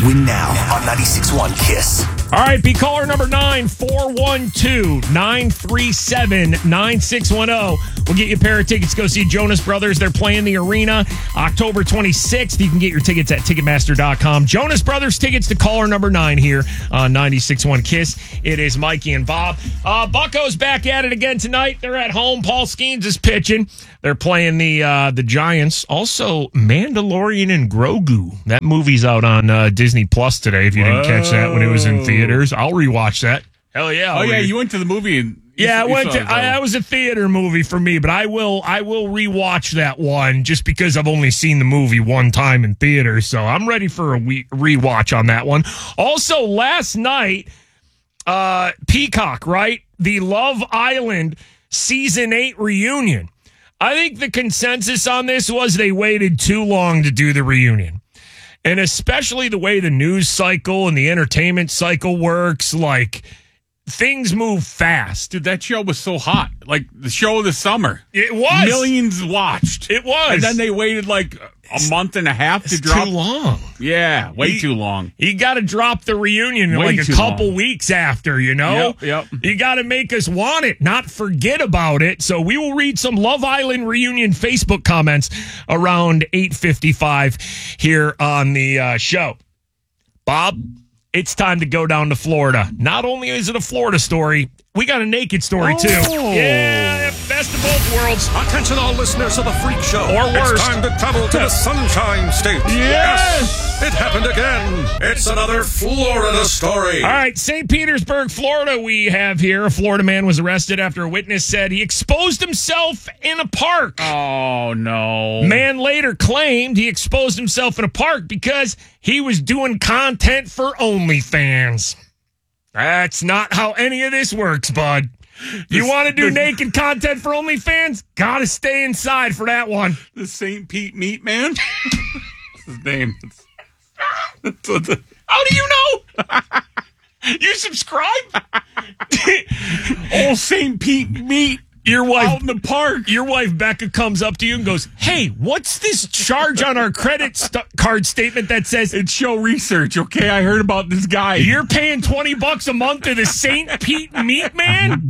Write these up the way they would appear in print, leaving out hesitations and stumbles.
Win now on 96.1 KISS. All right, be caller number 9, 412-937-9610. We'll get you a pair of tickets to go see Jonas Brothers. They're playing the arena October 26th. You can get your tickets at Ticketmaster.com. Jonas Brothers tickets to caller number 9 here on 96.1 KISS. It is Mikey and Bob. Bucco's back at it again tonight. They're at home. Paul Skeens is pitching. They're playing the Giants. Also, Mandalorian and Grogu. That movie's out on Disney Plus today. If you didn't catch that when it was in theaters, I'll rewatch that. Hell yeah! Oh yeah, you went to the movie and that was a theater movie for me, but I will rewatch that one just because I've only seen the movie one time in theaters, so I'm ready for a rewatch on that one. Also, last night, Peacock, right? The Love Island Season 8 reunion. I think the consensus on this was they waited too long to do the reunion. And especially the way the news cycle and the entertainment cycle works, like, things move fast. Dude, that show was so hot. Like, the show of the summer. It was. Millions watched. It was. And then they waited like a month and a half to drop. Too long. Yeah, way too long. You got to drop the reunion in like a couple weeks after, you know? Yep. You got to make us want it, not forget about it. So we will read some Love Island reunion Facebook comments around 8:55 here on the show. Bob, it's time to go down to Florida. Not only is it a Florida story, we got a naked story, too. Yeah, best of both worlds. Attention all listeners of the Freak Show. Or worse. It's time to travel to the Sunshine State. Yes! It happened again. It's another Florida story. All right, St. Petersburg, Florida, we have here. A Florida man was arrested after a witness said he exposed himself in a park. Oh, no. Man later claimed he exposed himself in a park because he was doing content for OnlyFans. That's not how any of this works, bud. You want to do naked content for OnlyFans? Gotta stay inside for that one. The St. Pete Meat Man? What's his name? How do you know? You subscribe? Old St. Pete Meat. Your wife out in the park. Your wife Becca comes up to you and goes, "Hey, what's this charge on our credit card statement that says it's show research?" Okay, I heard about this guy. You're paying $20 a month to the St. Pete Meat Man.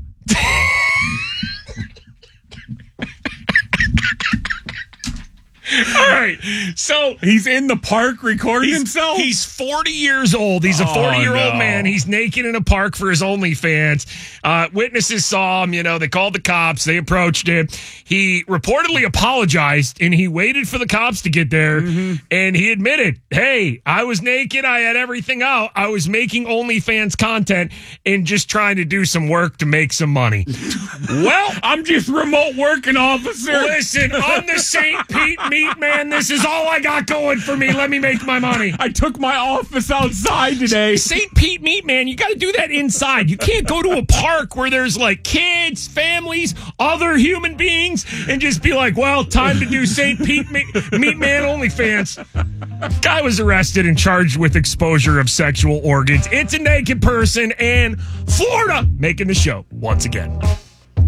All right, so he's in the park recording himself? He's 40 years old. He's a 40-year-old man. He's naked in a park for his OnlyFans. Witnesses saw him, they called the cops. They approached him. He reportedly apologized, and he waited for the cops to get there, and he admitted, hey, I was naked. I had everything out. I was making OnlyFans content and just trying to do some work to make some money. Well, I'm just remote working officer. Listen, I'm the St. Pete Meat Man, this is all I got going for me. Let me make my money. I took my office outside today. St. Pete Meat Man, you got to do that inside. You can't go to a park where there's like kids, families, other human beings, and just be like, well, time to do St. Pete Meat Man OnlyFans. Guy was arrested and charged with exposure of sexual organs. It's a naked person, and Florida making the show once again.